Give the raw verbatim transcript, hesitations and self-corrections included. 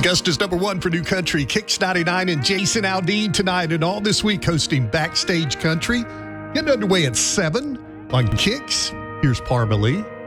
Augusta's number one for new country, Kicks ninety-nine and Jason Aldean tonight and all this week hosting Backstage Country. Getting underway at seven on Kicks. Here's Parma Lee.